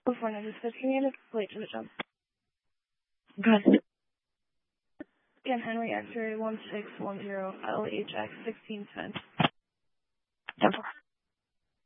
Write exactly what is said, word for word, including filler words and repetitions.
California, just fifteen units late to the jump. Good. Again, Henry X-ray one six one zero L H X sixteen ten. ten four.